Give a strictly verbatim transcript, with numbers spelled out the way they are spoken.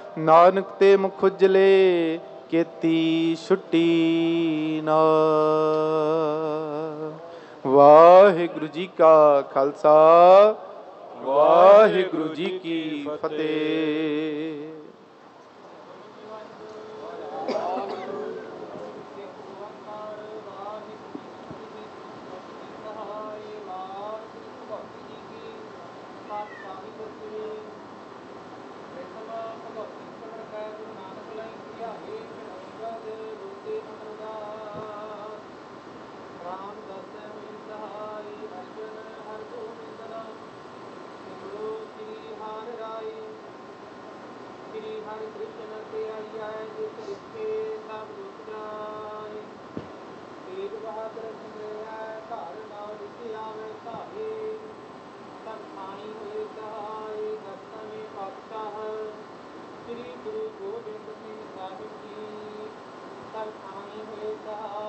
ਨਾਨਕ ਤੇ ਮੁਖ ਉਜਲੇ ਕੀਤੀ ਛੁੱਟੀ ਨਾ। ਵਾਹਿਗੁਰੂ ਜੀ ਕਾ ਖਾਲਸਾ, ਵਾਹਿਗੁਰੂ ਜੀ ਕੀ ਫਤਿਹ। ਸ੍ਰੀ ਗੁਰੂ ਗੋਬਿੰਦ ਸਿੰਘ ਸਾਹਿਬ ਜੀ,